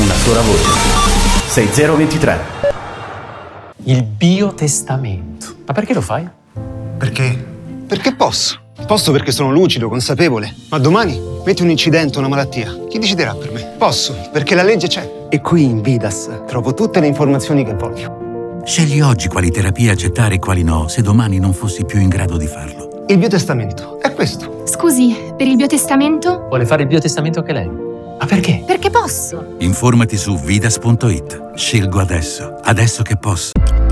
una sola voce. 6023. Il biotestamento. Ma perché lo fai? Perché? Perché posso. Posso perché sono lucido, consapevole. Ma domani metti un incidente, una malattia. Chi deciderà per me? Posso, perché la legge c'è. E qui in Vidas trovo tutte le informazioni che voglio. Scegli oggi quali terapie accettare e quali no, se domani non fossi più in grado di farlo. Il biotestamento è questo. Scusi, per il biotestamento? Vuole fare il biotestamento anche lei? Ma perché? Perché posso. Informati su vidas.it. Scelgo adesso che posso.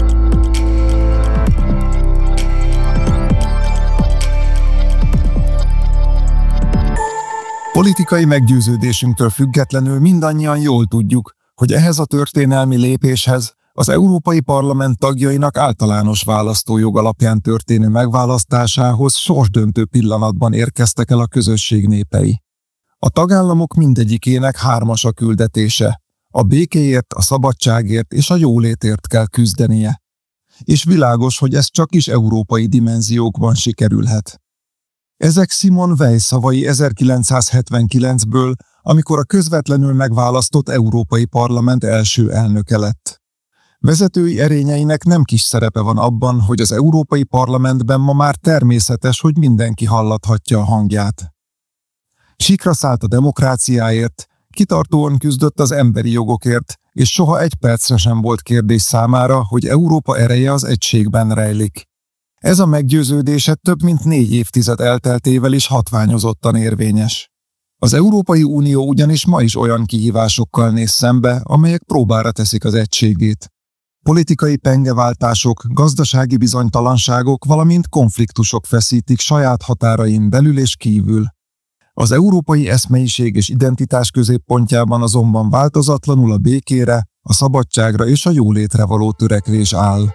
Politikai meggyőződésünktől függetlenül mindannyian jól tudjuk, hogy ehhez a történelmi lépéshez az Európai Parlament tagjainak általános választójog alapján történő megválasztásához sorsdöntő pillanatban érkeztek el a közösség népei. A tagállamok mindegyikének hármas a küldetése. A békéért, a szabadságért és a jólétért kell küzdenie. És világos, hogy ez csak is európai dimenziókban sikerülhet. Ezek Simone Weil szavai 1979-ből, amikor a közvetlenül megválasztott Európai Parlament első elnöke lett. Vezetői erényeinek nem kis szerepe van abban, hogy az Európai Parlamentben ma már természetes, hogy mindenki hallathatja a hangját. Sikra szállt a demokráciáért, kitartóan küzdött az emberi jogokért, és soha egy percre sem volt kérdés számára, hogy Európa ereje az egységben rejlik. Ez a meggyőződése több mint 4 évtized elteltével is hatványozottan érvényes. Az Európai Unió ugyanis ma is olyan kihívásokkal néz szembe, amelyek próbára teszik az egységét. Politikai pengeváltások, gazdasági bizonytalanságok, valamint konfliktusok feszítik saját határain belül és kívül. Az európai eszmeiség és identitás középpontjában azonban változatlanul a békére, a szabadságra és a jólétre való törekvés áll.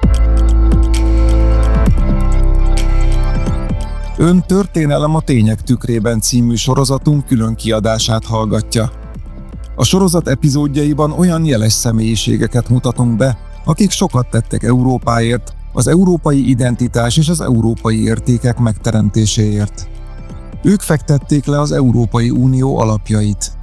Ön Történelem a tények tükrében című sorozatunk külön kiadását hallgatja. A sorozat epizódjaiban olyan jeles személyiségeket mutatunk be, akik sokat tettek Európáért, az európai identitás és az európai értékek megteremtéséért. Ők fektették le az Európai Unió alapjait.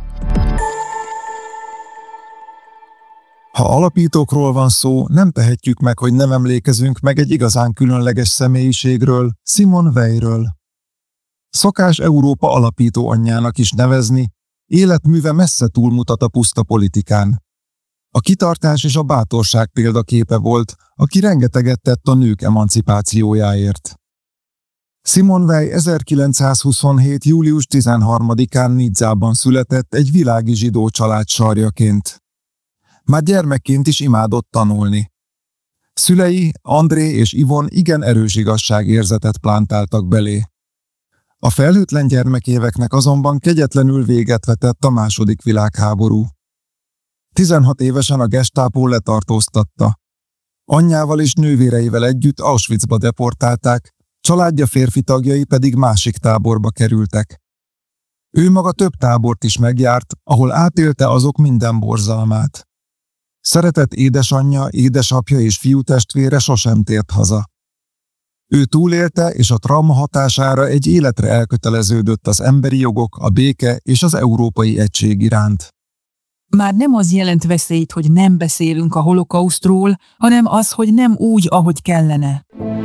Ha alapítókról van szó, nem tehetjük meg, hogy nem emlékezünk meg egy igazán különleges személyiségről, Simone Weilről. Szokás Európa alapító anyjának is nevezni, életműve messze túlmutat a puszta politikán. A kitartás és a bátorság példaképe volt, aki rengeteget tett a nők emancipációjáért. Simone Weil 1927. július 13-án Nizzában született egy világi zsidó család sarjaként. Már gyermekként is imádott tanulni. Szülei, André és Ivon igen erős igazságérzetet plántáltak belé. A felhőtlen gyermekéveknek azonban kegyetlenül véget vetett a II. Világháború. 16 évesen a Gestapo letartóztatta. Anyjával és nővéreivel együtt Auschwitzba deportálták, családja férfi tagjai pedig másik táborba kerültek. Ő maga több tábort is megjárt, ahol átélte azok minden borzalmát. Szeretett édesanyja, édesapja és fiútestvére sosem tért haza. Ő túlélte, és a trauma hatására egy életre elköteleződött az emberi jogok, a béke és az európai egység iránt. Már nem az jelent veszélyt, hogy nem beszélünk a holokausztról, hanem az, hogy nem úgy, ahogy kellene.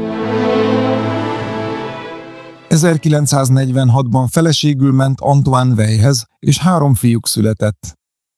1946-ban feleségül ment Antoine Weilhez, és 3 fiúk született.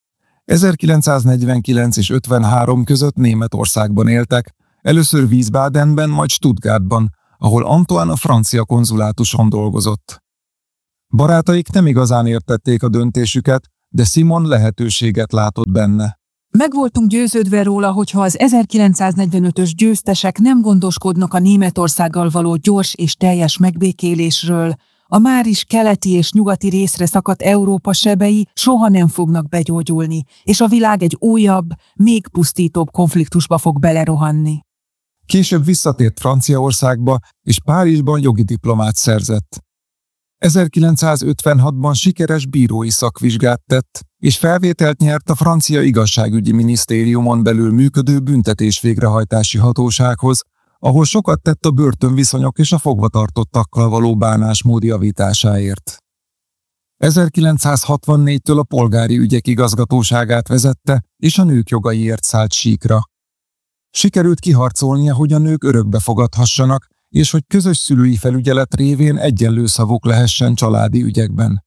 1949 és 53 között Németországban éltek, először Wiesbadenben, majd Stuttgartban, ahol Antoine a francia konzulátuson dolgozott. Barátaik nem igazán értették a döntésüket, de Simone lehetőséget látott benne. Meg voltunk győződve róla, hogyha az 1945-ös győztesek nem gondoskodnak a Németországgal való gyors és teljes megbékélésről, a máris keleti és nyugati részre szakadt Európa sebei soha nem fognak begyógyulni, és a világ egy újabb, még pusztítóbb konfliktusba fog belerohanni. Később visszatért Franciaországba, és Párizsban jogi diplomát szerzett. 1956-ban sikeres bírói szakvizsgát tett, és felvételt nyert a francia igazságügyi minisztériumon belül működő büntetés-végrehajtási hatósághoz, ahol sokat tett a börtönviszonyok és a fogvatartottakkal való bánásmód javításáért. 1964-től a polgári ügyek igazgatóságát vezette, és a nők jogaiért szállt síkra. Sikerült kiharcolnia, hogy a nők örökbe fogadhassanak, és hogy közös szülői felügyelet révén egyenlő szavuk lehessen családi ügyekben.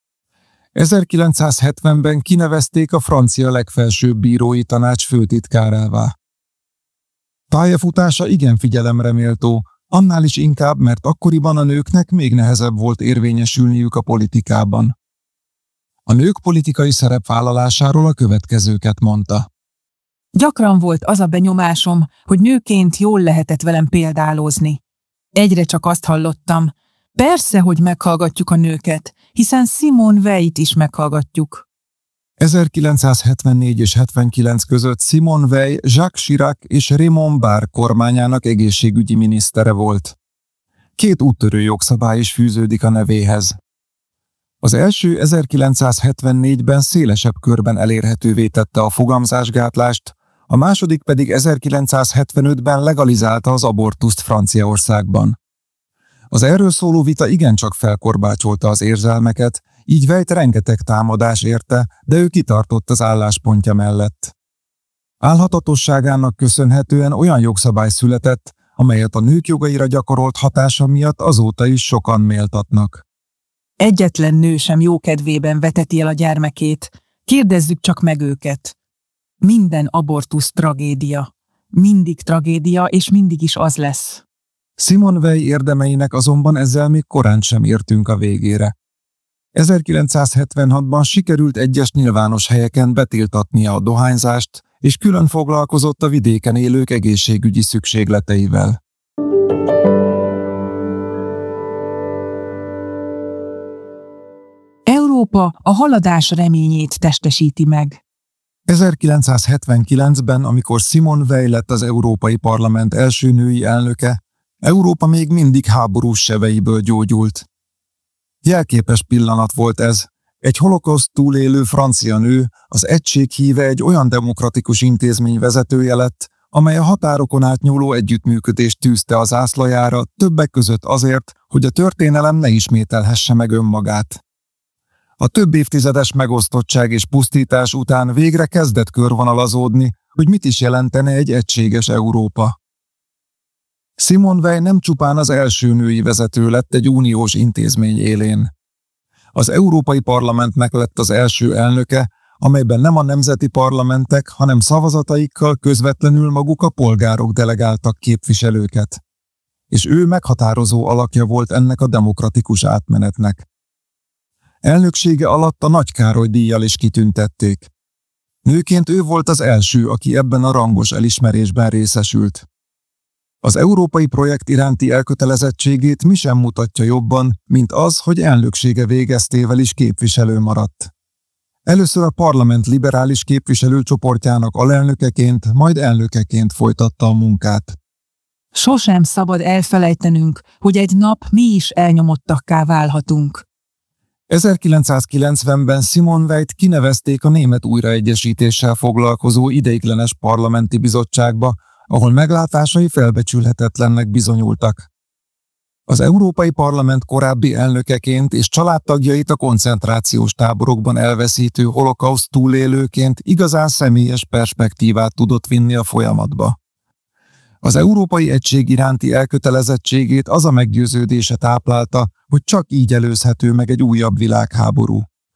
1970-ben kinevezték a francia legfelsőbb bírói tanács főtitkárává. Pályafutása igen figyelemre méltó, annál is inkább, mert akkoriban a nőknek még nehezebb volt érvényesülniük a politikában. A nők politikai szerepvállalásáról a következőket mondta. Gyakran volt az a benyomásom, hogy nőként jól lehetett velem példálozni. Egyre csak azt hallottam, persze, hogy meghallgatjuk a nőket, hiszen Simone Weil-t is meghallgatjuk. 1974 és 79 között Simone Weil Jacques Chirac és Raymond Barre kormányának egészségügyi minisztere volt. 2 úttörő jogszabály is fűződik a nevéhez. Az első 1974-ben szélesebb körben elérhetővé tette a fogamzásgátlást, a második pedig 1975-ben legalizálta az abortuszt Franciaországban. Az erről szóló vita igencsak felkorbácsolta az érzelmeket, így Weil-t rengeteg támadás érte, de ő kitartott az álláspontja mellett. Álhatatosságának köszönhetően olyan jogszabály született, amelyet a nők jogaira gyakorolt hatása miatt azóta is sokan méltatnak. Egyetlen nő sem jókedvében veteti el a gyermekét, kérdezzük csak meg őket. Minden abortusz tragédia. Mindig tragédia, és mindig is az lesz. Simone Weil érdemeinek azonban ezzel még korán sem értünk a végére. 1976-ban sikerült egyes nyilvános helyeken betiltatnia a dohányzást, és külön foglalkozott a vidéken élők egészségügyi szükségleteivel. Európa a haladás reményét testesíti meg. 1979-ben, amikor Simone Weil lett az Európai Parlament első női elnöke, Európa még mindig háborús sebeiből gyógyult. Jelképes pillanat volt ez. Egy holokauszt túlélő francia nő, az egység híve egy olyan demokratikus intézmény vezetője lett, amely a határokon átnyúló együttműködést tűzte az zászlajára, többek között azért, hogy a történelem ne ismételhesse meg önmagát. A több évtizedes megosztottság és pusztítás után végre kezdett körvonalazódni, hogy mit is jelentene egy egységes Európa. Simone Weil nem csupán az első női vezető lett egy uniós intézmény élén. Az Európai Parlamentnek lett az első elnöke, amelyben nem a nemzeti parlamentek, hanem szavazataikkal közvetlenül maguk a polgárok delegáltak képviselőket. És ő meghatározó alakja volt ennek a demokratikus átmenetnek. Elnöksége alatt a Nagy Károly díjjal is kitüntették. Nőként ő volt az első, aki ebben a rangos elismerésben részesült. Az európai projekt iránti elkötelezettségét mi sem mutatja jobban, mint az, hogy elnöksége végeztével is képviselő maradt. Először a parlament liberális képviselőcsoportjának alelnökeként, majd elnökeként folytatta a munkát. Sosem szabad elfelejtenünk, hogy egy nap mi is elnyomottakká válhatunk. 1990-ben Simone Weil-t kinevezték a német újraegyesítéssel foglalkozó ideiglenes parlamenti bizottságba, ahol meglátásai felbecsülhetetlennek bizonyultak. Az Európai Parlament korábbi elnökeként és családtagjait a koncentrációs táborokban elveszítő holokauszt túlélőként igazán személyes perspektívát tudott vinni a folyamatba. Az európai egység iránti elkötelezettségét az a meggyőződése táplálta, hogy csak így előzhető meg egy újabb világháború.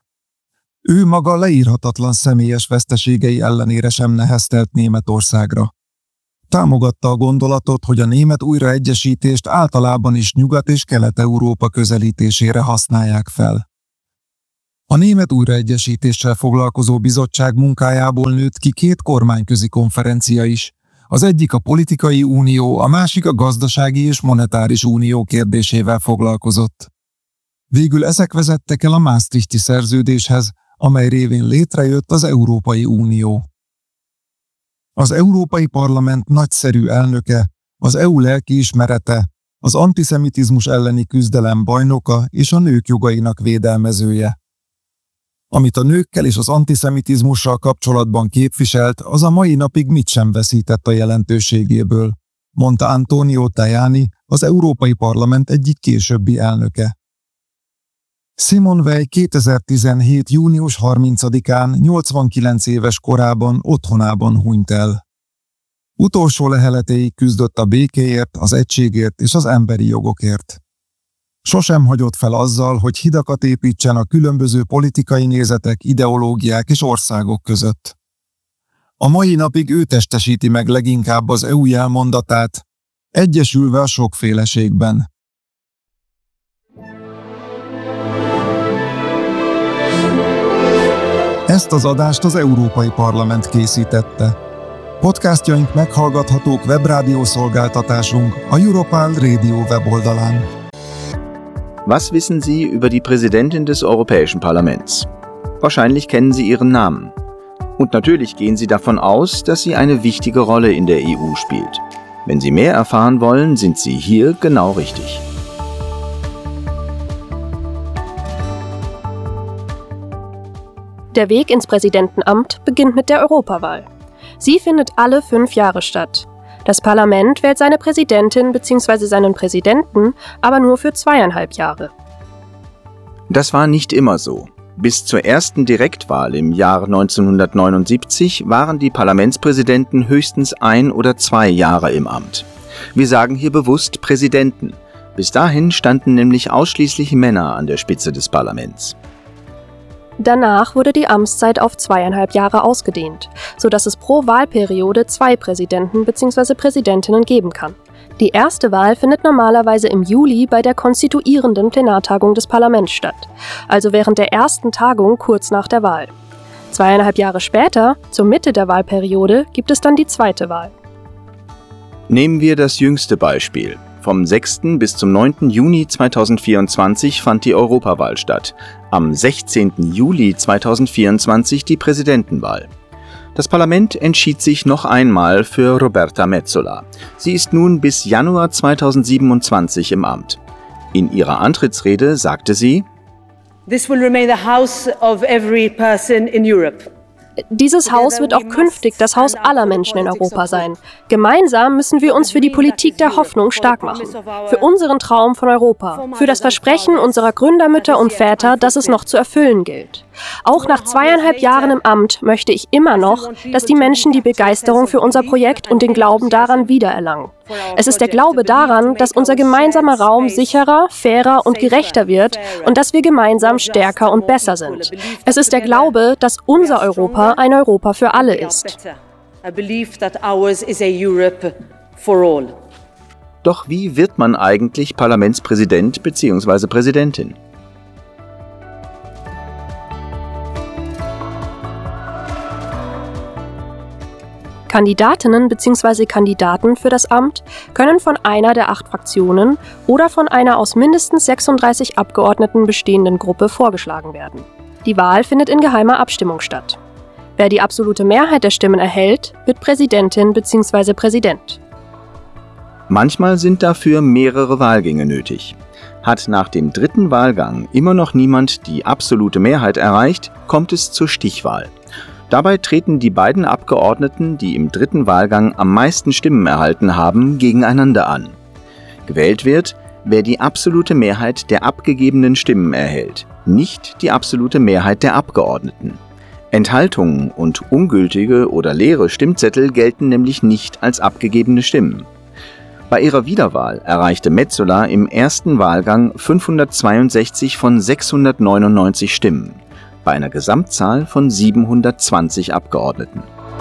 Ő maga leírhatatlan személyes veszteségei ellenére sem neheztelt Németországra. Támogatta a gondolatot, hogy a német újraegyesítést általában is Nyugat- és Kelet-Európa közelítésére használják fel. A német újraegyesítéssel foglalkozó bizottság munkájából nőtt ki 2 kormányközi konferencia is, az egyik a politikai unió, a másik a gazdasági és monetáris unió kérdésével foglalkozott. Végül ezek vezettek el a Maastrichti szerződéshez, amely révén létrejött az Európai Unió. Az Európai Parlament nagyszerű elnöke, az EU lelkiismerete, az antiszemitizmus elleni küzdelem bajnoka és a nők jogainak védelmezője. Amit a nőkkel és az antiszemitizmussal kapcsolatban képviselt, az a mai napig mit sem veszített a jelentőségéből, mondta Antonio Tajani, az Európai Parlament egyik későbbi elnöke. Simone Weil 2017. június 30-án 89 éves korában otthonában hunyt el. Utolsó leheletéig küzdött a békéért, az egységért és az emberi jogokért. Sosem hagyott fel azzal, hogy hidakat építsen a különböző politikai nézetek, ideológiák és országok között. A mai napig ő testesíti meg leginkább az EU jelmondatát, egyesülve a sokféleségben. Ezt az adást az Európai Parlament készítette. Podcastjaink meghallgathatók webrádiószolgáltatásunk, a Europal Radio weboldalán. Was wissen Sie über die Präsidentin des Europäischen Parlaments? Wahrscheinlich kennen Sie ihren Namen. Und natürlich gehen Sie davon aus, dass sie eine wichtige Rolle in der EU spielt. Wenn Sie mehr erfahren wollen, sind Sie hier genau richtig. Der Weg ins Präsidentenamt beginnt mit der Europawahl. Sie findet alle 5 Jahre statt. Das Parlament wählt seine Präsidentin bzw. seinen Präsidenten aber nur für 2,5 Jahre. Das war nicht immer so. Bis zur ersten Direktwahl im Jahr 1979 waren die Parlamentspräsidenten höchstens 1 oder 2 Jahre im Amt. Wir sagen hier bewusst Präsidenten. Bis dahin standen nämlich ausschließlich Männer an der Spitze des Parlaments. Danach wurde die Amtszeit auf 2,5 Jahre ausgedehnt, sodass es pro Wahlperiode 2 Präsidenten bzw. Präsidentinnen geben kann. Die erste Wahl findet normalerweise im Juli bei der konstituierenden Plenartagung des Parlaments statt, also während der ersten Tagung kurz nach der Wahl. 2,5 Jahre später, zur Mitte der Wahlperiode, gibt es dann die zweite Wahl. Nehmen wir das jüngste Beispiel. Vom 6. bis zum 9. Juni 2024 fand die Europawahl statt. Am 16. Juli 2024 die Präsidentenwahl. Das Parlament entschied sich noch einmal für Roberta Metsola. Sie ist nun bis Januar 2027 im Amt. In ihrer Antrittsrede sagte sie: This will remain the house of every person in Europe. Dieses Haus wird auch künftig das Haus aller Menschen in Europa sein. Gemeinsam müssen wir uns für die Politik der Hoffnung stark machen. Für unseren Traum von Europa. Für das Versprechen unserer Gründermütter und Väter, das es noch zu erfüllen gilt. Auch nach 2,5 Jahren im Amt möchte ich immer noch, dass die Menschen die Begeisterung für unser Projekt und den Glauben daran wiedererlangen. Es ist der Glaube daran, dass unser gemeinsamer Raum sicherer, fairer und gerechter wird und dass wir gemeinsam stärker und besser sind. Es ist der Glaube, dass unser Europa ein Europa für alle ist. Doch wie wird man eigentlich Parlamentspräsident bzw. Präsidentin? Kandidatinnen bzw. Kandidaten für das Amt können von einer der 8 Fraktionen oder von einer aus mindestens 36 Abgeordneten bestehenden Gruppe vorgeschlagen werden. Die Wahl findet in geheimer Abstimmung statt. Wer die absolute Mehrheit der Stimmen erhält, wird Präsidentin bzw. Präsident. Manchmal sind dafür mehrere Wahlgänge nötig. Hat nach dem 3. Wahlgang immer noch niemand die absolute Mehrheit erreicht, kommt es zur Stichwahl. Dabei treten die beiden Abgeordneten, die im 3. Wahlgang am meisten Stimmen erhalten haben, gegeneinander an. Gewählt wird, wer die absolute Mehrheit der abgegebenen Stimmen erhält, nicht die absolute Mehrheit der Abgeordneten. Enthaltungen und ungültige oder leere Stimmzettel gelten nämlich nicht als abgegebene Stimmen. Bei ihrer Wiederwahl erreichte Metsola im ersten Wahlgang 562 von 699 Stimmen. Bei einer Gesamtzahl von 720 Abgeordneten.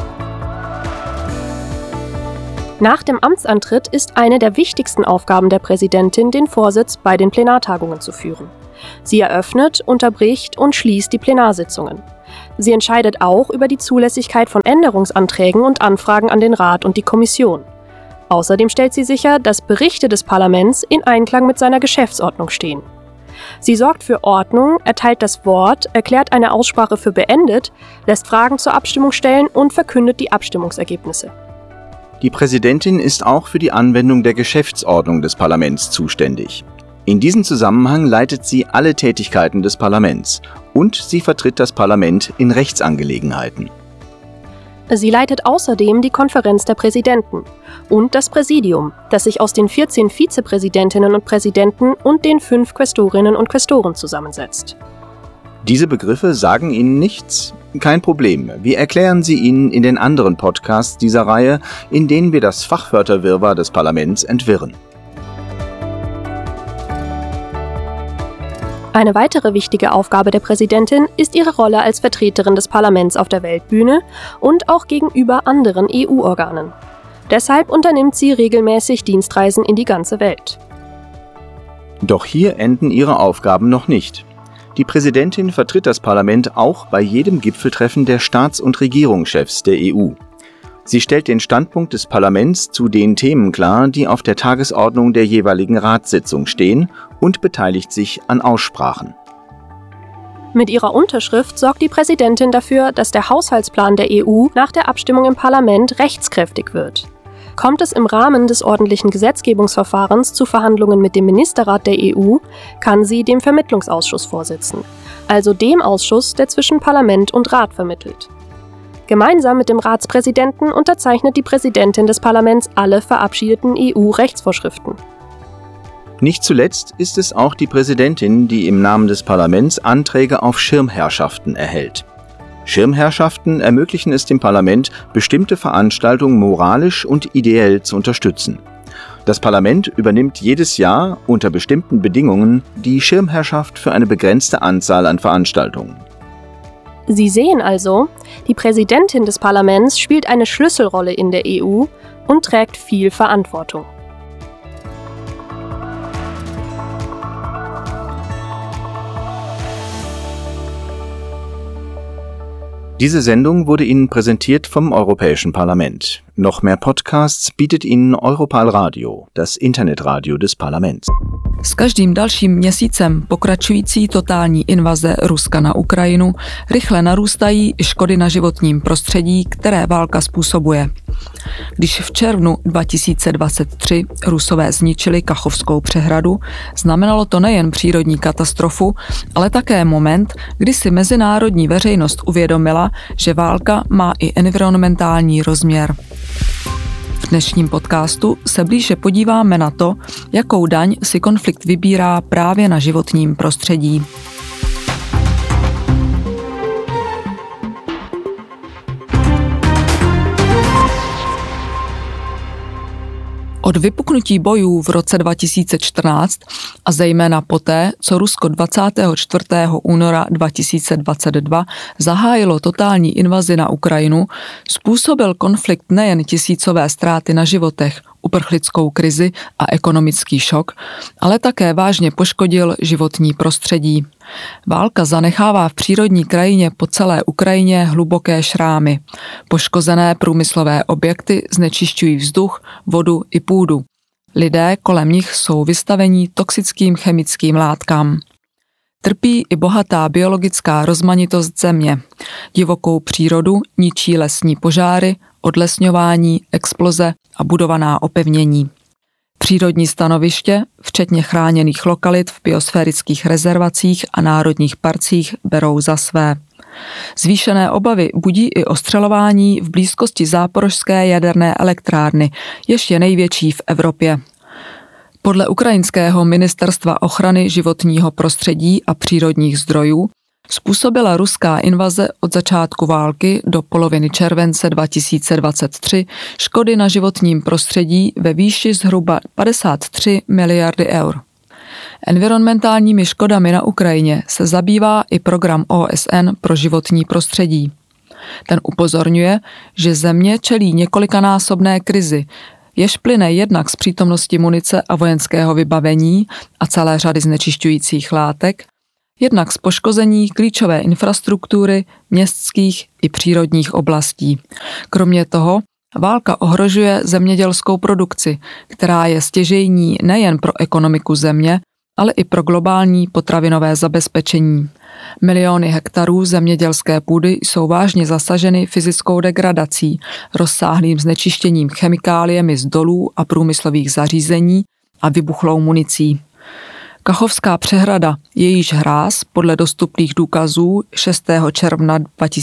Nach dem Amtsantritt ist eine der wichtigsten Aufgaben der Präsidentin, den Vorsitz bei den Plenartagungen zu führen. Sie eröffnet, unterbricht und schließt die Plenarsitzungen. Sie entscheidet auch über die Zulässigkeit von Änderungsanträgen und Anfragen an den Rat und die Kommission. Außerdem stellt sie sicher, dass Berichte des Parlaments in Einklang mit seiner Geschäftsordnung stehen. Sie sorgt für Ordnung, erteilt das Wort, erklärt eine Aussprache für beendet, lässt Fragen zur Abstimmung stellen und verkündet die Abstimmungsergebnisse. Die Präsidentin ist auch für die Anwendung der Geschäftsordnung des Parlaments zuständig. In diesem Zusammenhang leitet sie alle Tätigkeiten des Parlaments und sie vertritt das Parlament in Rechtsangelegenheiten. Sie leitet außerdem die Konferenz der Präsidenten und das Präsidium, das sich aus den 14 Vizepräsidentinnen und Präsidenten und den 5 Quästorinnen und Quästoren zusammensetzt. Diese Begriffe sagen Ihnen nichts? Kein Problem. Wir erklären sie Ihnen in den anderen Podcasts dieser Reihe, in denen wir das Fachwörterwirrwarr des Parlaments entwirren. Eine weitere wichtige Aufgabe der Präsidentin ist ihre Rolle als Vertreterin des Parlaments auf der Weltbühne und auch gegenüber anderen EU-Organen. Deshalb unternimmt sie regelmäßig Dienstreisen in die ganze Welt. Doch hier enden ihre Aufgaben noch nicht. Die Präsidentin vertritt das Parlament auch bei jedem Gipfeltreffen der Staats- und Regierungschefs der EU. Sie stellt den Standpunkt des Parlaments zu den Themen klar, die auf der Tagesordnung der jeweiligen Ratssitzung stehen, und beteiligt sich an Aussprachen. Mit ihrer Unterschrift sorgt die Präsidentin dafür, dass der Haushaltsplan der EU nach der Abstimmung im Parlament rechtskräftig wird. Kommt es im Rahmen des ordentlichen Gesetzgebungsverfahrens zu Verhandlungen mit dem Ministerrat der EU, kann sie dem Vermittlungsausschuss vorsitzen, also dem Ausschuss, der zwischen Parlament und Rat vermittelt. Gemeinsam mit dem Ratspräsidenten unterzeichnet die Präsidentin des Parlaments alle verabschiedeten EU-Rechtsvorschriften. Nicht zuletzt ist es auch die Präsidentin, die im Namen des Parlaments Anträge auf Schirmherrschaften erhält. Schirmherrschaften ermöglichen es dem Parlament, bestimmte Veranstaltungen moralisch und ideell zu unterstützen. Das Parlament übernimmt jedes Jahr unter bestimmten Bedingungen die Schirmherrschaft für eine begrenzte Anzahl an Veranstaltungen. Sie sehen also, die Präsidentin des Parlaments spielt eine Schlüsselrolle in der EU und trägt viel Verantwortung. Diese Sendung wurde Ihnen präsentiert vom Europäischen Parlament. Noch mehr Podcasts bietet Ihnen Europal Radio, das Internetradio des Parlaments. S každým dalším měsícem pokračující totální invaze Ruska na Ukrajinu rychle narůstají i škody na životním prostředí, které válka způsobuje. Když v červnu 2023 Rusové zničili Kachovskou přehradu, znamenalo to nejen přírodní katastrofu, ale také moment, kdy si mezinárodní veřejnost uvědomila, že válka má i environmentální rozměr. V dnešním podcastu se blíže podíváme na to, jakou daň si konflikt vybírá právě na životním prostředí. Od vypuknutí bojů v roce 2014 a zejména poté, co Rusko 24. února 2022 zahájilo totální invazi na Ukrajinu, způsobil konflikt nejen tisícové ztráty na životech, uprchlickou krizi a ekonomický šok, ale také vážně poškodil životní prostředí. Válka zanechává v přírodní krajině po celé Ukrajině hluboké šrámy. Poškozené průmyslové objekty znečišťují vzduch, vodu i půdu. Lidé kolem nich jsou vystaveni toxickým chemickým látkám. Trpí i bohatá biologická rozmanitost země. Divokou přírodu ničí lesní požáry, odlesňování, exploze a budovaná opevnění. Přírodní stanoviště, včetně chráněných lokalit v biosférických rezervacích a národních parcích, berou za své. Zvýšené obavy budí i ostřelování v blízkosti záporožské jaderné elektrárny, jež je největší v Evropě. Podle ukrajinského ministerstva ochrany životního prostředí a přírodních zdrojů způsobila ruská invaze od začátku války do poloviny července 2023 škody na životním prostředí ve výši zhruba 53 miliardy eur. Environmentálními škodami na Ukrajině se zabývá i program OSN pro životní prostředí. Ten upozorňuje, že země čelí několikanásobné krizi, jež plyne jednak z přítomnosti munice a vojenského vybavení a celé řady znečišťujících látek, jednak z poškození klíčové infrastruktury městských i přírodních oblastí. Kromě toho, válka ohrožuje zemědělskou produkci, která je stěžejní nejen pro ekonomiku země, ale i pro globální potravinové zabezpečení. Miliony hektarů zemědělské půdy jsou vážně zasaženy fyzickou degradací, rozsáhlým znečištěním chemikáliemi z dolů a průmyslových zařízení a vybuchlou municí. Kachovská přehrada, jejíž hráz podle dostupných důkazů 6. června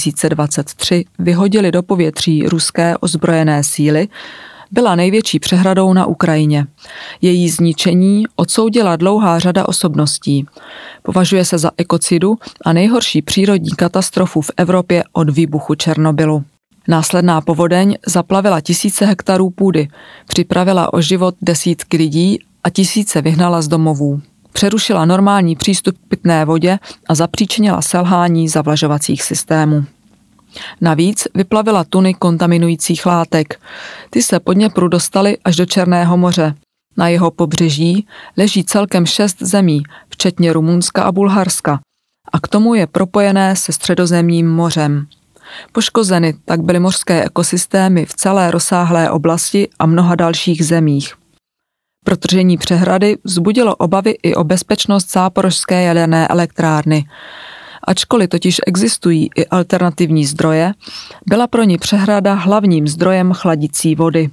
2023 vyhodili do povětří ruské ozbrojené síly, byla největší přehradou na Ukrajině. Její zničení odsoudila dlouhá řada osobností. Považuje se za ekocidu a nejhorší přírodní katastrofu v Evropě od výbuchu Černobylu. Následná povodeň zaplavila tisíce hektarů půdy, připravila o život desítky lidí a tisíce vyhnala z domovů. Přerušila normální přístup k pitné vodě a zapříčinila selhání zavlažovacích systémů. Navíc vyplavila tuny kontaminujících látek. Ty se po Dněpru dostaly až do Černého moře. Na jeho pobřeží leží celkem 6 zemí, včetně Rumunska a Bulharska. A k tomu je propojené se Středozemním mořem. Poškozeny tak byly mořské ekosystémy v celé rozsáhlé oblasti a mnoha dalších zemích. Protržení přehrady vzbudilo obavy i o bezpečnost Záporožské jaderné elektrárny. Ačkoliv totiž existují i alternativní zdroje, byla pro ní přehrada hlavním zdrojem chladicí vody.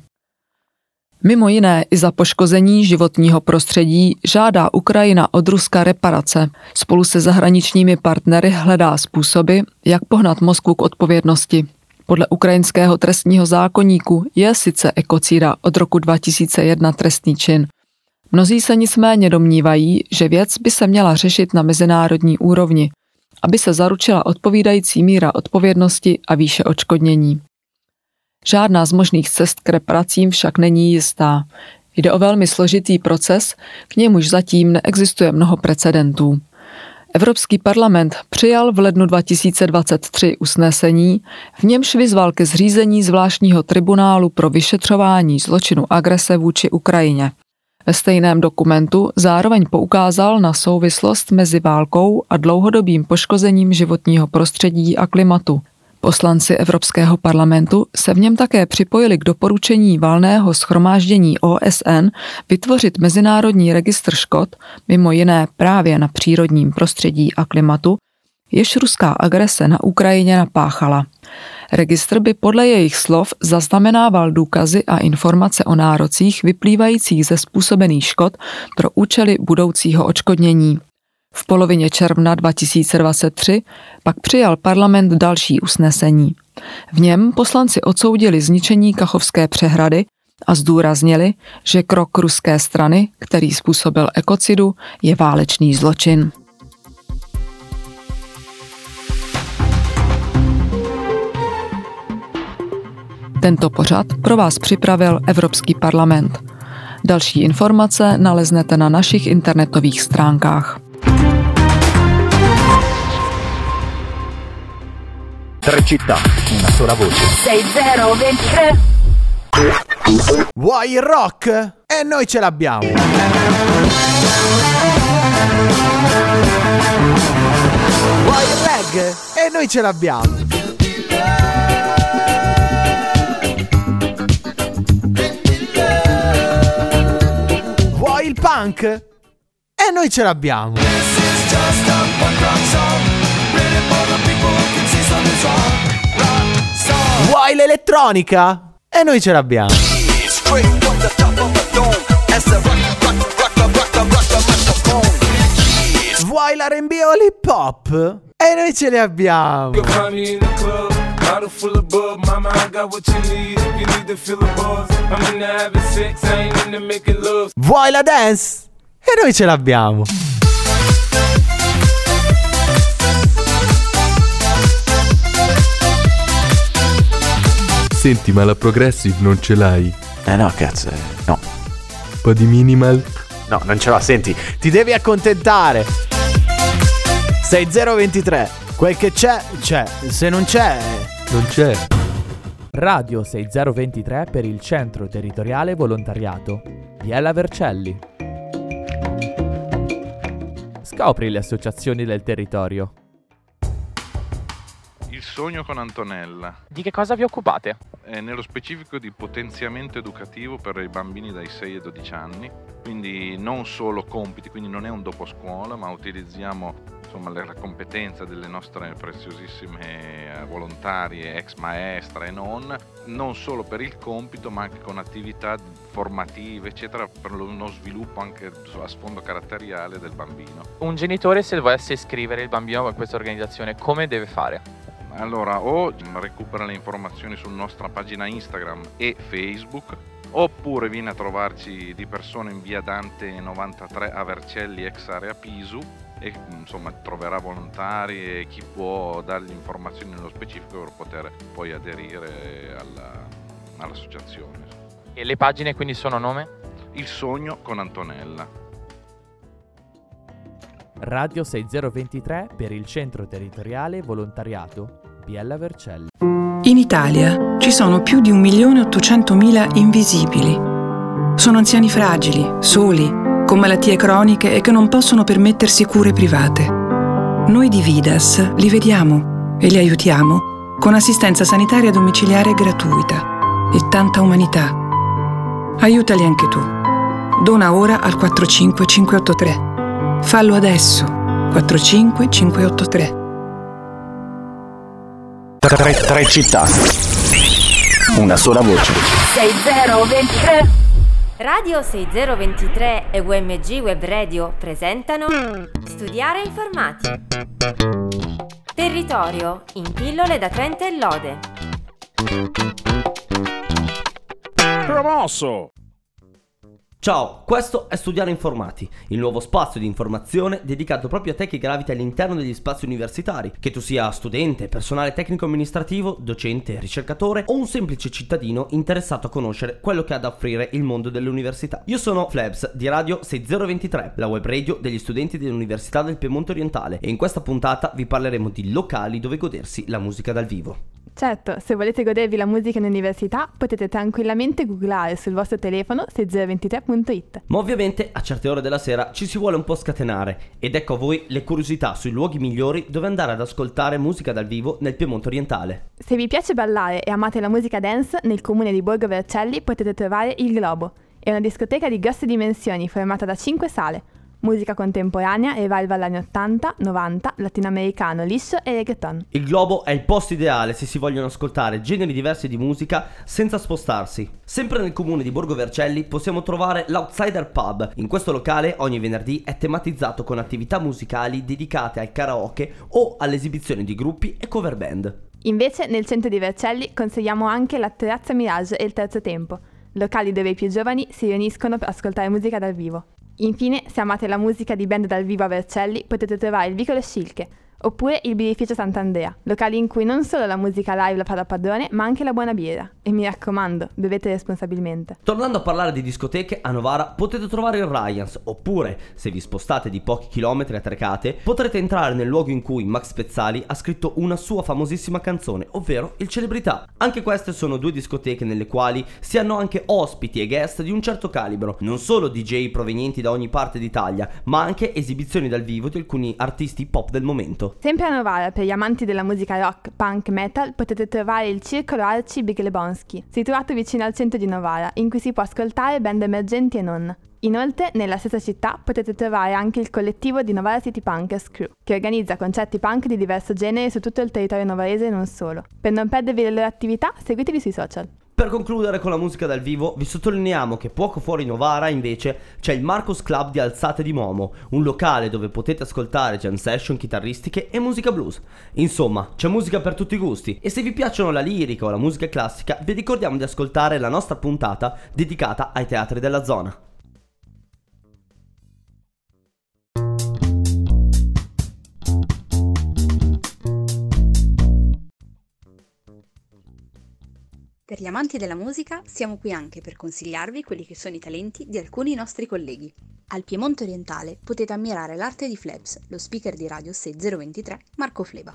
Mimo jiné i za poškození životního prostředí žádá Ukrajina od Ruska reparace. Spolu se zahraničními partnery hledá způsoby, jak pohnat Moskvu k odpovědnosti. Podle ukrajinského trestního zákoníku je sice ekocida od roku 2001 trestný čin. Mnozí se nicméně domnívají, že věc by se měla řešit na mezinárodní úrovni, aby se zaručila odpovídající míra odpovědnosti a výše odškodnění. Žádná z možných cest k reparacím však není jistá. Jde o velmi složitý proces, k němuž zatím neexistuje mnoho precedentů. Evropský parlament přijal v lednu 2023 usnesení, v němž vyzval ke zřízení zvláštního tribunálu pro vyšetřování zločinu agrese vůči Ukrajině. Ve stejném dokumentu zároveň poukázal na souvislost mezi válkou a dlouhodobým poškozením životního prostředí a klimatu. Poslanci Evropského parlamentu se v něm také připojili k doporučení Valného shromáždění OSN vytvořit mezinárodní registr škod, mimo jiné právě na přírodním prostředí a klimatu, jež ruská agrese na Ukrajině napáchala. Registr by podle jejich slov zaznamenával důkazy a informace o nárocích vyplývajících ze způsobených škod pro účely budoucího odškodnění. V polovině června 2023 pak přijal parlament další usnesení. V něm poslanci odsoudili zničení Kachovské přehrady a zdůraznili, že krok ruské strany, který způsobil ekocidu, je válečný zločin. Tento pořad pro vás připravil Evropský parlament. Další informace naleznete na našich internetových stránkách. Tre città, una sola voce. 6023. Vuoi il rock? E noi ce l'abbiamo. Vuoi il reggae? E noi ce l'abbiamo. Vuoi il punk? E noi ce l'abbiamo. Vuoi l'elettronica? E noi ce l'abbiamo. Vuoi l'R&B o l'hip hop? E noi ce li abbiamo. Vuoi la dance? E noi ce l'abbiamo. Senti, ma la Progressive non ce l'hai? No, cazzo, no. Un po' di minimal? No, non ce l'ha, senti, ti devi accontentare. 6023. Quel che c'è, c'è. Se non c'è, non c'è. Radio 6023 per il Centro Territoriale Volontariato. Biella Vercelli. Scopri le associazioni del territorio. Il sogno con Antonella. Di che cosa vi occupate? Nello specifico di potenziamento educativo per i bambini dai 6 ai 12 anni, quindi non solo compiti, quindi non è un dopo scuola, ma utilizziamo la competenza delle nostre preziosissime volontarie, ex maestre e non solo per il compito, ma anche con attività formative, eccetera, per uno sviluppo anche a sfondo caratteriale del bambino. Un genitore, se volesse iscrivere il bambino a questa organizzazione, come deve fare? Allora, o recupera le informazioni sulla nostra pagina Instagram e Facebook, oppure viene a trovarci di persona in via Dante 93 a Vercelli, ex area Pisu, e troverà volontari e chi può dargli informazioni nello specifico per poter poi aderire all'associazione. E le pagine quindi sono nome? Il sogno con Antonella. Radio 6023 per il Centro Territoriale Volontariato Biella Vercelli. In Italia ci sono più di 1.800.000 invisibili. Sono anziani fragili, soli, con malattie croniche e che non possono permettersi cure private. Noi di Vidas li vediamo e li aiutiamo con assistenza sanitaria domiciliare gratuita e tanta umanità. Aiutali anche tu. Dona ora al 45583. Fallo adesso. 45583. Tre città. Una sola voce. 6023. Radio 6023 e UMG Web Radio presentano Studiare informati. Territorio in pillole da Trento e Lode. Promosso! Ciao, questo è Studiare Informati, il nuovo spazio di informazione dedicato proprio a te che graviti all'interno degli spazi universitari, che tu sia studente, personale tecnico-amministrativo, docente, ricercatore o un semplice cittadino interessato a conoscere quello che ha da offrire il mondo delle università. Io sono Flebs di Radio 6023, la web radio degli studenti dell'Università del Piemonte Orientale, e in questa puntata vi parleremo di locali dove godersi la musica dal vivo. Certo, se volete godervi la musica in università potete tranquillamente googlare sul vostro telefono 6023.it. Ma ovviamente a certe ore della sera ci si vuole un po' scatenare, ed ecco a voi le curiosità sui luoghi migliori dove andare ad ascoltare musica dal vivo nel Piemonte Orientale. Se vi piace ballare e amate la musica dance, nel comune di Borgo Vercelli potete trovare Il Globo. È una discoteca di grosse dimensioni formata da 5 sale. Musica contemporanea e revival anni 80, 90, latinoamericano, liscio e reggaeton. Il Globo è il posto ideale se si vogliono ascoltare generi diversi di musica senza spostarsi. Sempre nel comune di Borgo Vercelli possiamo trovare l'Outsider Pub. In questo locale ogni venerdì è tematizzato con attività musicali dedicate al karaoke o all'esibizione di gruppi e cover band. Invece nel centro di Vercelli consigliamo anche la Terrazza Mirage e il Terzo Tempo, locali dove i più giovani si riuniscono per ascoltare musica dal vivo. Infine, se amate la musica di band dal vivo a Vercelli, potete trovare il Vicolo Scilche, oppure il Birrificio Sant'Andrea, locali in cui non solo la musica live la fa da padrone, ma anche la buona birra. E mi raccomando, bevete responsabilmente. Tornando a parlare di discoteche, a Novara potete trovare il Ryans, oppure, se vi spostate di pochi chilometri a Trecate, potrete entrare nel luogo in cui Max Pezzali ha scritto una sua famosissima canzone, ovvero il Celebrità. Anche queste sono due discoteche nelle quali si hanno anche ospiti e guest di un certo calibro, non solo DJ provenienti da ogni parte d'Italia, ma anche esibizioni dal vivo di alcuni artisti pop del momento. Sempre a Novara, per gli amanti della musica rock, punk, metal, potete trovare il Circolo Arci Big Lebowski, situato vicino al centro di Novara, in cui si può ascoltare band emergenti e non. Inoltre, nella stessa città potete trovare anche il collettivo di Novara City Punkers Crew, che organizza concerti punk di diverso genere su tutto il territorio novarese e non solo. Per non perdervi le loro attività, seguiteli sui social. Per concludere con la musica dal vivo, vi sottolineiamo che poco fuori Novara invece c'è il Marcos Club di Alzate di Momo, un locale dove potete ascoltare jam session chitarristiche e musica blues. Insomma, c'è musica per tutti i gusti, e se vi piacciono la lirica o la musica classica, vi ricordiamo di ascoltare la nostra puntata dedicata ai teatri della zona. Per gli amanti della musica siamo qui anche per consigliarvi quelli che sono i talenti di alcuni nostri colleghi. Al Piemonte Orientale potete ammirare l'arte di Flebs, lo speaker di Radio 6023 Marco Fleba.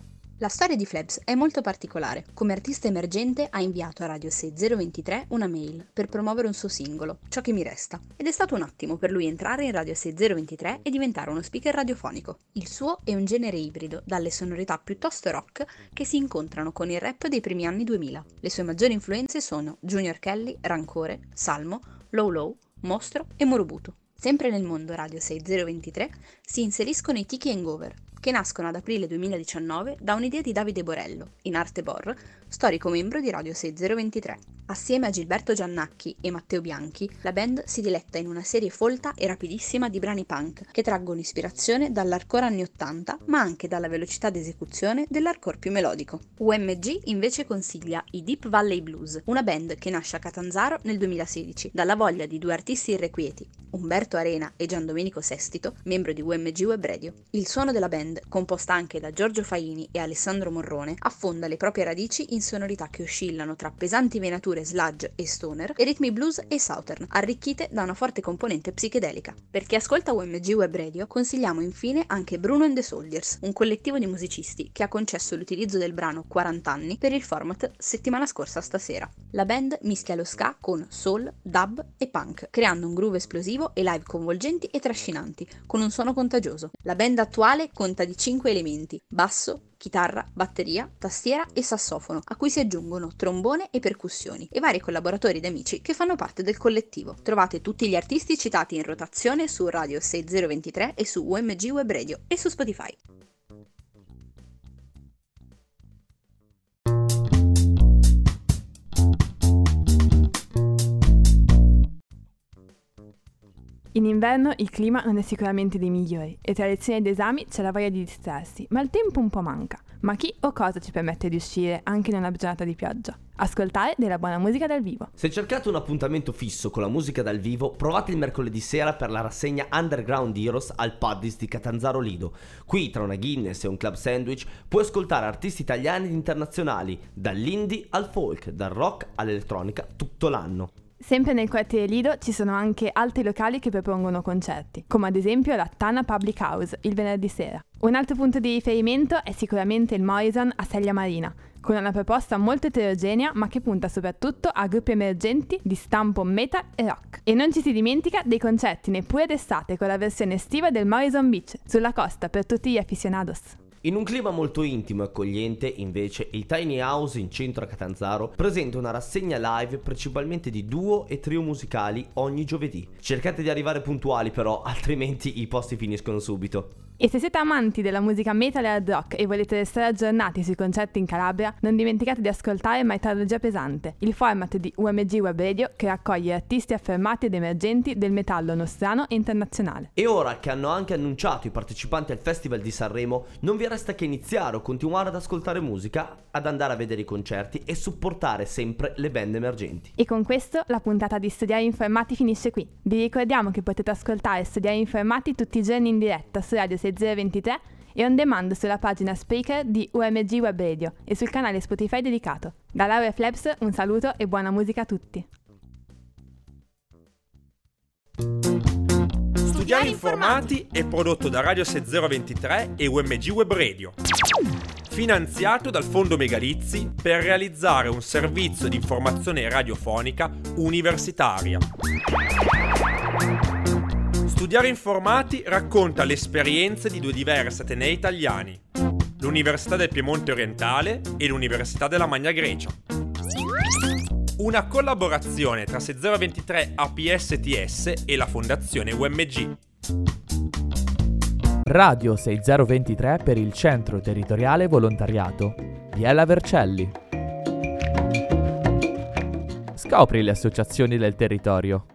La storia di Flebs è molto particolare. Come artista emergente ha inviato a Radio 6023 una mail per promuovere un suo singolo, Ciò che mi resta, ed è stato un attimo per lui entrare in Radio 6023 e diventare uno speaker radiofonico. Il suo è un genere ibrido, dalle sonorità piuttosto rock che si incontrano con il rap dei primi anni 2000. Le sue maggiori influenze sono Junior Kelly, Rancore, Salmo, Low Low, Mostro e Murubutu. Sempre nel mondo Radio 6023 si inseriscono i Tiki Hangover, che nascono ad aprile 2019 da un'idea di Davide Borello, in arte Bor, storico membro di Radio 6023. Assieme a Gilberto Giannacchi e Matteo Bianchi, la band si diletta in una serie folta e rapidissima di brani punk che traggono ispirazione dall'hardcore anni 80, ma anche dalla velocità d'esecuzione dell'hardcore più melodico. UMG invece consiglia i Deep Valley Blues, una band che nasce a Catanzaro nel 2016, dalla voglia di due artisti irrequieti, Umberto Arena e Giandomenico Sestito, membro di UMG Web Radio. Il suono della band, composta anche da Giorgio Faini e Alessandro Morrone, affonda le proprie radici in sonorità che oscillano tra pesanti venature sludge e stoner e ritmi blues e southern, arricchite da una forte componente psichedelica. Per chi ascolta UMG Web Radio consigliamo infine anche Bruno and the Soldiers, un collettivo di musicisti che ha concesso l'utilizzo del brano 40 anni per il format Settimana scorsa stasera. La band mischia lo ska con soul, dub e punk, creando un groove esplosivo e live coinvolgenti e trascinanti, con un suono contagioso. La band attuale conta di 5 elementi: basso, chitarra, batteria, tastiera e sassofono, a cui si aggiungono trombone e percussioni, e vari collaboratori ed amici che fanno parte del collettivo. Trovate tutti gli artisti citati in rotazione su Radio 6023 e su UMG Web Radio e su Spotify. In inverno il clima non è sicuramente dei migliori e tra lezioni ed esami c'è la voglia di distrarsi, ma il tempo un po' manca. Ma chi o cosa ci permette di uscire anche in una giornata di pioggia? Ascoltare della buona musica dal vivo. Se cercate un appuntamento fisso con la musica dal vivo, provate il mercoledì sera per la rassegna Underground Heroes al Paddis di Catanzaro Lido. Qui, tra una Guinness e un club sandwich, puoi ascoltare artisti italiani ed internazionali, dall'indie al folk, dal rock all'elettronica, tutto l'anno. Sempre nel quartiere Lido ci sono anche altri locali che propongono concerti, come ad esempio la Tana Public House il venerdì sera. Un altro punto di riferimento è sicuramente il Morrison a Seglia Marina, con una proposta molto eterogenea ma che punta soprattutto a gruppi emergenti di stampo metal e rock. E non ci si dimentica dei concerti neppure d'estate con la versione estiva del Morrison Beach, sulla costa per tutti gli aficionados. In un clima molto intimo e accogliente, invece, il Tiny House in centro a Catanzaro presenta una rassegna live principalmente di duo e trio musicali ogni giovedì. Cercate di arrivare puntuali però, altrimenti i posti finiscono subito. E se siete amanti della musica metal e hard rock e volete restare aggiornati sui concerti in Calabria, non dimenticate di ascoltare Metallogia Pesante, il format di UMG Web Radio che raccoglie artisti affermati ed emergenti del metallo nostrano e internazionale. E ora che hanno anche annunciato i partecipanti al Festival di Sanremo, non vi resta che iniziare o continuare ad ascoltare musica, ad andare a vedere i concerti e supportare sempre le band emergenti. E con questo la puntata di Studiare Informati finisce qui. Vi ricordiamo che potete ascoltare Studiare Informati tutti i giorni in diretta su Radio 6023 e on demand sulla pagina Spreaker di UMG Web Radio e sul canale Spotify dedicato. Da Laura e Flebs un saluto e buona musica a tutti. Studiare Informati è prodotto da Radio 6023 e UMG Web Radio, finanziato dal Fondo Megalizzi per realizzare un servizio di informazione radiofonica universitaria. Studiare Informati racconta le esperienze di due diversi atenei italiani, l'Università del Piemonte Orientale e l'Università della Magna Grecia. Una collaborazione tra 6023 APSTS e la Fondazione UMG. Radio 6023 per il Centro Territoriale Volontariato, Biella Vercelli. Scopri le associazioni del territorio.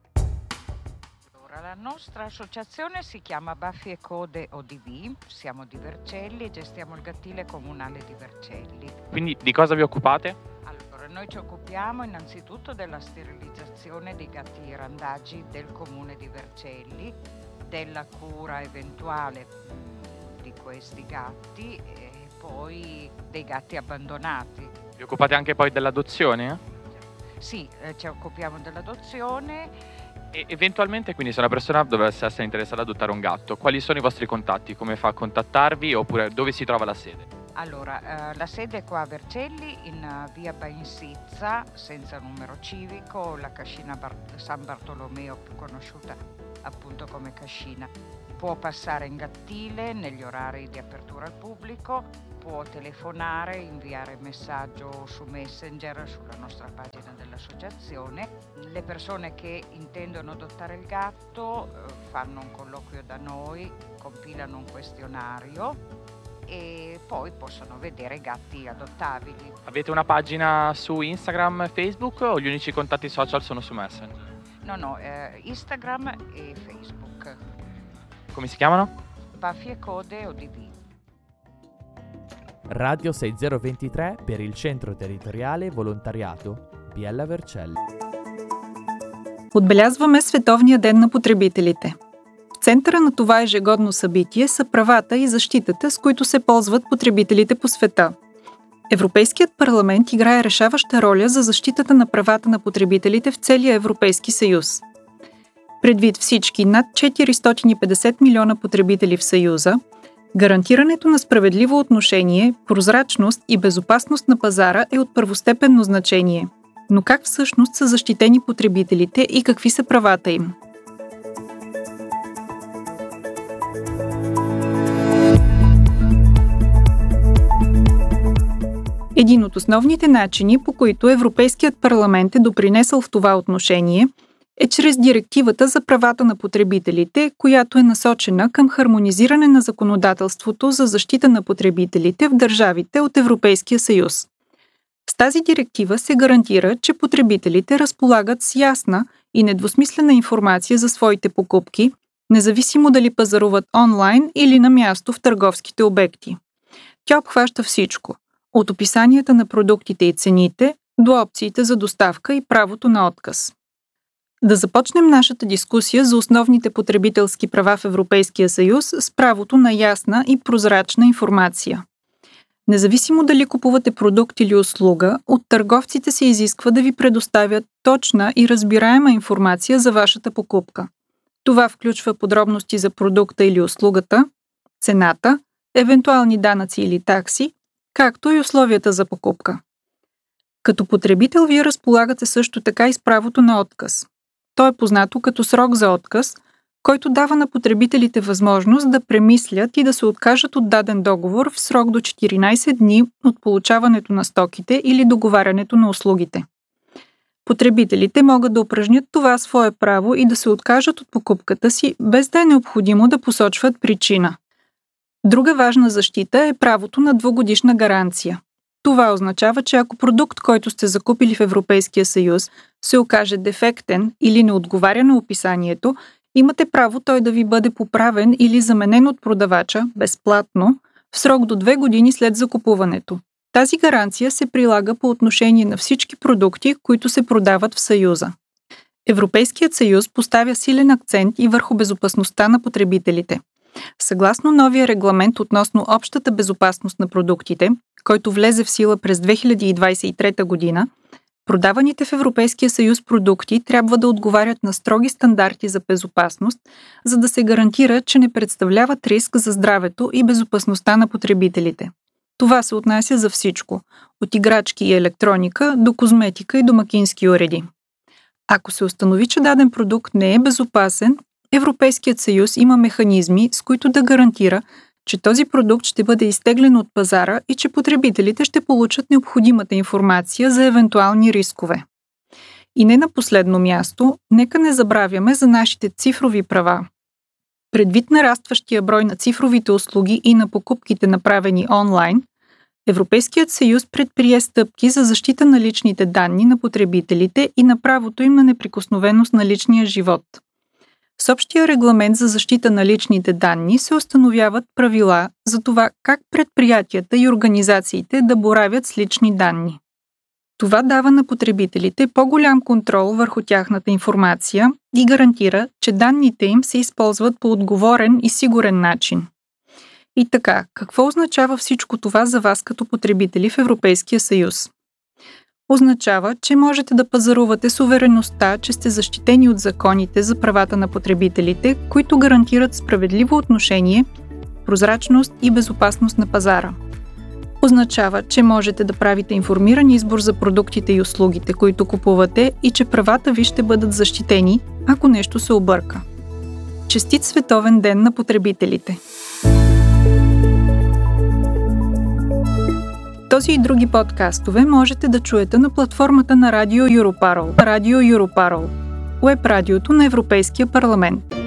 La nostra associazione si chiama Baffi e Code ODV, siamo di Vercelli e gestiamo il Gattile Comunale di Vercelli. Quindi di cosa vi occupate? Allora, noi ci occupiamo innanzitutto della sterilizzazione dei gatti randagi del comune di Vercelli, della cura eventuale di questi gatti e poi dei gatti abbandonati. Vi occupate anche poi dell'adozione? Sì, ci occupiamo dell'adozione. E eventualmente, quindi, se una persona dovesse essere interessata ad adottare un gatto, quali sono i vostri contatti? Come fa a contattarvi oppure dove si trova la sede? Allora, la sede è qua a Vercelli in via Bainsizza, senza numero civico, la cascina San Bartolomeo, più conosciuta appunto come cascina. Può passare in Gattile negli orari di apertura al pubblico, può telefonare, inviare messaggio su Messenger sulla nostra pagina dell'associazione. Le persone che intendono adottare il gatto fanno un colloquio da noi, compilano un questionario e poi possono vedere gatti adottabili. Avete una pagina su Instagram e Facebook o gli unici contatti social sono su Messenger? No, Instagram e Facebook. Come si chiamano? Baffi e Code ODV. Radio 6023 per il Centro Териториале Волонтариато Biella Vercelli. Отбелязваме Световния ден на потребителите. В центъра на това ежегодно събитие са правата и защитата, с които се ползват потребителите по света. Европейският парламент играе решаваща роля за защитата на правата на потребителите в целия Европейски съюз. Предвид всички над 450 милиона потребители в Съюза, гарантирането на справедливо отношение, прозрачност и безопасност на пазара е от първостепенно значение. Но как всъщност са защитени потребителите и какви са правата им? Един от основните начини, по които Европейският парламент е допринесъл в това отношение, е чрез Директивата за правата на потребителите, която е насочена към хармонизиране на законодателството за защита на потребителите в държавите от Европейския съюз. С тази директива се гарантира, че потребителите разполагат с ясна и недвусмислена информация за своите покупки, независимо дали пазаруват онлайн или на място в търговските обекти. Тя обхваща всичко – от описанията на продуктите и цените до опциите за доставка и правото на отказ. Да започнем нашата дискусия за основните потребителски права в Европейския съюз с правото на ясна и прозрачна информация. Независимо дали купувате продукт или услуга, от търговците се изисква да ви предоставят точна и разбираема информация за вашата покупка. Това включва подробности за продукта или услугата, цената, евентуални данъци или такси, както и условията за покупка. Като потребител вие разполагате също така и с правото на отказ. То е познато като срок за отказ, който дава на потребителите възможност да премислят и да се откажат от даден договор в срок до 14 дни от получаването на стоките или договарянето на услугите. Потребителите могат да упражнят това свое право и да се откажат от покупката си, без да е необходимо да посочват причина. Друга важна защита е правото на 2-годишна гаранция. Това означава, че ако продукт, който сте закупили в Европейския съюз, се окаже дефектен или не отговаря на описанието, имате право той да ви бъде поправен или заменен от продавача безплатно в срок до 2 години след закупуването. Тази гаранция се прилага по отношение на всички продукти, които се продават в Съюза. Европейският съюз поставя силен акцент и върху безопасността на потребителите. Съгласно новия регламент относно общата безопасност на продуктите, който влезе в сила през 2023 година, продаваните в Европейския съюз продукти трябва да отговарят на строги стандарти за безопасност, за да се гарантира, че не представляват риск за здравето и безопасността на потребителите. Това се отнася за всичко – от играчки и електроника до козметика и домакински уреди. Ако се установи, че даден продукт не е безопасен, Европейският съюз има механизми, с които да гарантира, че този продукт ще бъде изтеглен от пазара и че потребителите ще получат необходимата информация за евентуални рискове. И не на последно място, нека не забравяме за нашите цифрови права. Предвид нарастващия брой на цифровите услуги и на покупките, направени онлайн, Европейският съюз предприе стъпки за защита на личните данни на потребителите и на правото им на неприкосновеност на личния живот. С общия регламент за защита на личните данни се установяват правила за това как предприятията и организациите да боравят с лични данни. Това дава на потребителите по-голям контрол върху тяхната информация и гарантира, че данните им се използват по отговорен и сигурен начин. И така, какво означава всичко това за вас като потребители в Европейския съюз? Означава, че можете да пазарувате с увереността, че сте защитени от законите за правата на потребителите, които гарантират справедливо отношение, прозрачност и безопасност на пазара. означава, че можете да правите информиран избор за продуктите и услугите, които купувате и че правата ви ще бъдат защитени, ако нещо се обърка. Честит Световен ден на потребителите! Този и други подкастове можете да чуете на платформата на Радио Europarl, уеб радиото на Европейския парламент.